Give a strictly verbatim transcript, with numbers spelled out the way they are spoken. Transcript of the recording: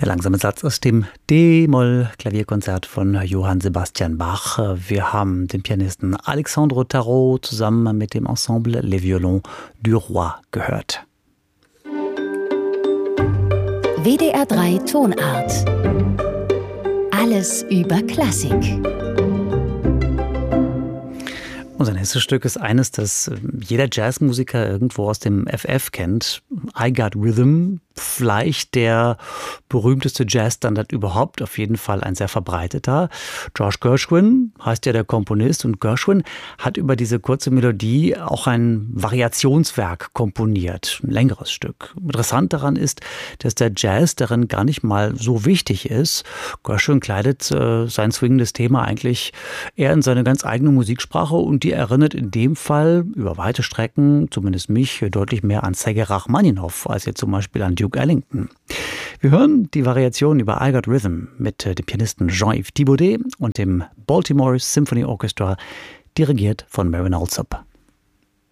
Der langsame Satz aus dem D-Moll-Klavierkonzert von Johann Sebastian Bach. Wir haben den Pianisten Alexandre Tarot zusammen mit dem Ensemble Les Violons du Roi gehört. W D R drei Tonart. Alles über Klassik. Unser nächstes Stück ist eines, das jeder Jazzmusiker irgendwo aus dem F F kennt. I Got Rhythm, vielleicht der berühmteste Jazzstandard überhaupt, auf jeden Fall ein sehr verbreiteter. George Gershwin heißt ja der Komponist, und Gershwin hat über diese kurze Melodie auch ein Variationswerk komponiert, ein längeres Stück. Interessant daran ist, dass der Jazz darin gar nicht mal so wichtig ist. Gershwin kleidet äh, sein swingendes Thema eigentlich eher in seine ganz eigene Musiksprache, und die erinnert in dem Fall über weite Strecken, zumindest mich, deutlich mehr an Sergei Rachmaninow als jetzt zum Beispiel an Duke Ellington. Wir hören die Variation über I Got Rhythm mit dem Pianisten Jean-Yves Thibaudet und dem Baltimore Symphony Orchestra, dirigiert von Marin Alsop.